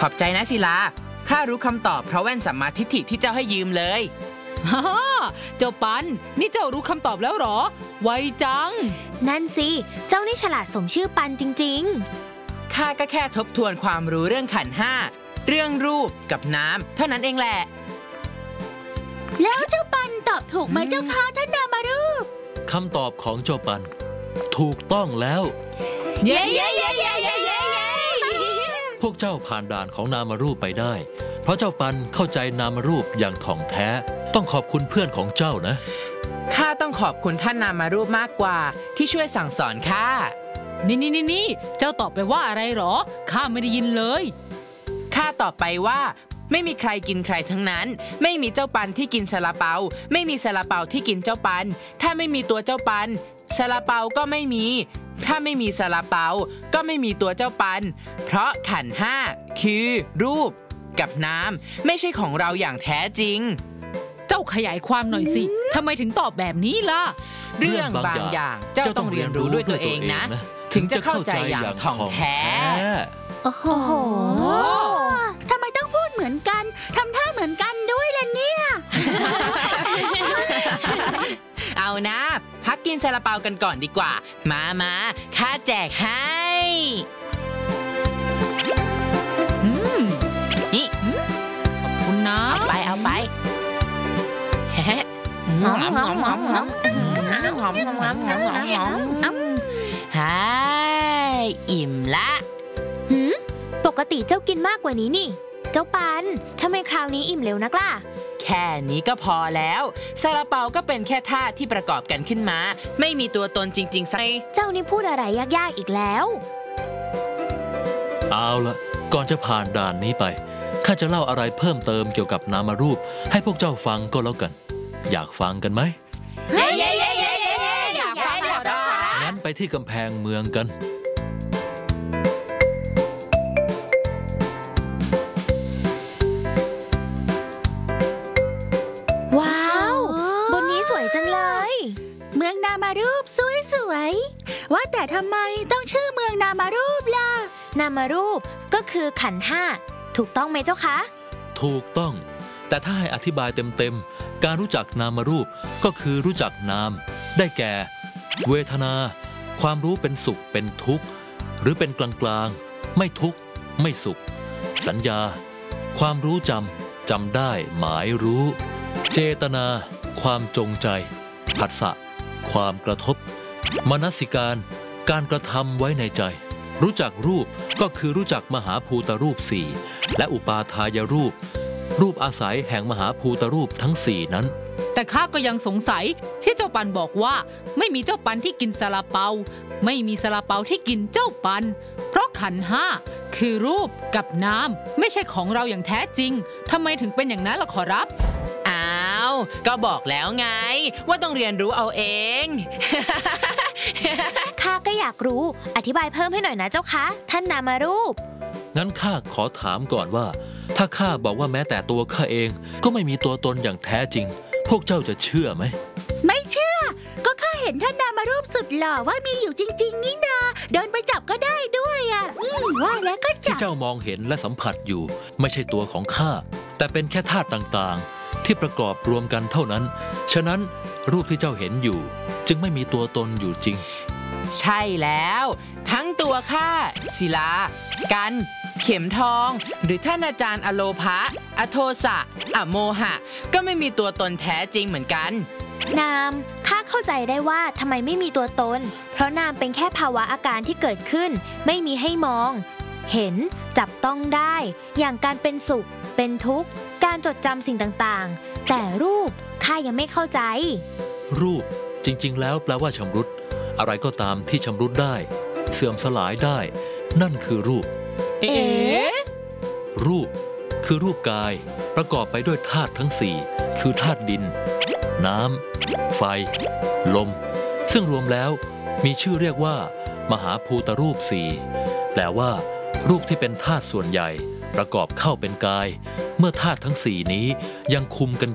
อบใจนะศิลาข้ารู้คำตอบเพราะแว่นสัมมาทิฏฐิที่เจ้าให้ยืมเลยฮ่าเจ้าปันนี่เจ้ารู้คำตอบแล้วหรอไวจังนั่นสิเจ้านี่ฉลาดสมชื่อปันจริงๆข้าก็แค่ทบทวนความรู้เรื่องขันธ์ห้าเรื่องรูปกับน้ำเท่านั้นเองแหละแล้วเจ้าปันตอบถูกไหมเจ้าคะท่านนามารูปคำตอบของเจ้าปันถูกต้องแล้วเย้เย้เย้เย้เย้เย้พวกเจ้าผ่านด่านของนามารูปไปได้เพราะเจ้าปันเข้าใจนามารูปอย่างถ่องแท้ต้องขอบคุณเพื่อนของเจ้านะข้าต้องขอบคุณท่านนามารูปมากกว่าที่ช่วยสั่งสอนข้านี่เจ้าตอบไปว่าอะไรหรอข้าไม่ได้ยินเลยข้าตอบไปว่าไม่มีใครกินใครทั้งนั้นไม่มีเจ้าปันที่กินซาลาเปาไม่มีซาลาเปาที่กินเจ้าปันถ้าไม่มีตัวเจ้าปันซาลาเปาก็ไม่มีถ้าไม่มีซาลาเปาก็ไม่มีตัวเจ้าปันเพราะขันธ์ห้าคือรูปกับน้ำไม่ใช่ของเราอย่างแท้จริงเจ้าขยายความหน่อยสิทำไมถึงตอบแบบนี้ล่ะเรื่องบางอย่างเจ้าต้องเรียนรู้ด้วยตัวเองนะถึงจะเข้าใจอย่างถ่องแท้โอ้โหทำไมต้องพูดเหมือนกันทำท่าเหมือนกันด้วยล่ะเนี่ยเอานะพักกินซาลาเปากันก่อนดีกว่ามาข้าแจกให้นี่ขอบคุณนะเอาไปหอมฮายอิ่มละปกติเจ้ากินมากกว่านี้นี่เจ้าปันทำไมคราวนี้อิ่มเร็วนักล่ะแค่นี้ก็พอแล้วซาลาเปาก็เป็นแค่ธาตุที่ประกอบกันขึ้นมาไม่มีตัวตนจริงๆสักเจ้านี่พูดอะไรยากๆอีกแล้วเอาละก่อนจะผ่านด่านนี้ไปข้าจะเล่าอะไรเพิ่มเติมเกี่ยวกับนามารูปให้พวกเจ้าฟังก็แล้วกันอยากฟังกันไหมเย้อยากฟังงั้นไปที่กำแพงเมืองกันว้าวบนนี้สวยจังเลยเมืองนามารูปสวยว่าแต่ทำไมต้องชื่อเมืองนามารูปล่ะนามารูปก็คือขันธ์ห้าถูกต้องไหมเจ้าคะถูกต้องแต่ถ้าให้อธิบายเต็มๆการรู้จักนามารูปก็คือรู้จักนามได้แก่เวทนาความรู้เป็นสุขเป็นทุกข์หรือเป็นกลางๆไม่ทุกข์ไม่สุขสัญญาความรู้จำได้หมายรู้เจตนาความจงใจผัสสะความกระทบมนสิการการกระทำไว้ในใจรู้จักรูปก็คือรู้จักมหาภูตรูปสี่และอุปาทายรูปอาศัยแห่งมหาภูตรูปทั้งสี่นั้นแต่ข้าก็ยังสงสัยที่เจ้าปันบอกว่าไม่มีเจ้าปันที่กินซาลาเปาไม่มีซาลาเปาที่กินเจ้าปันเพราะขันธ์ห้าคือรูปกับน้ำไม่ใช่ของเราอย่างแท้จริงทำไมถึงเป็นอย่างนั้นล่ะขอรับอ้าวก็บอกแล้วไงว่าต้องเรียนรู้เอาเองข้าก็อยากรู้อธิบายเพิ่มให้หน่อยนะเจ้าคะท่านนามารูปงั้นข้าขอถามก่อนว่าถ้าข้าบอกว่าแม้แต่ตัวข้าเองก็ไม่มีตัวตนอย่างแท้จริงพวกเจ้าจะเชื่อไหมไม่เชื่อก็ข้าเห็นท่านนามารูปสุดหล่อว่ามีอยู่จริงๆนี่นาเดินไปจับก็ได้ด้วยอ่ะว่าแล้วก็จับที่เจ้ามองเห็นและสัมผัสอยู่ไม่ใช่ตัวของข้าแต่เป็นแค่ธาตุต่างๆที่ประกอบรวมกันเท่านั้นฉะนั้นรูปที่เจ้าเห็นอยู่จึงไม่มีตัวตนอยู่จริงใช่แล้วทั้งตัวข้าศิลากันเข็มทองหรือท่านอาจารย์อโลภะอโทสะอโมหะก็ไม่มีตัวตนแท้จริงเหมือนกันนามข้าเข้าใจได้ว่าทำไมไม่มีตัวตนเพราะนามเป็นแค่ภาวะอาการที่เกิดขึ้นไม่มีให้มองเห็นจับต้องได้อย่างการเป็นสุขเป็นทุกข์การจดจำสิ่งต่างๆแต่รูปข้ายังไม่เข้าใจรูปจริงๆแล้วแปลว่าชำรุดอะไรก็ตามที่ชำรุดได้เสื่อมสลายได้นั่นคือรูปรูปคือรูปกายประกอบไปด้วยธาตุทั้งสี่คือธาตุดินน้ำไฟลมซึ่งรวมแล้วมีชื่อเรียกว่ามหาภูตรูปสี่แปลว่ารูปที่เป็นธาตุส่วนใหญ่ประกอบเข้าเป็นกายเมื่อธาตุทั้งสี่นี้ยังคุมกัน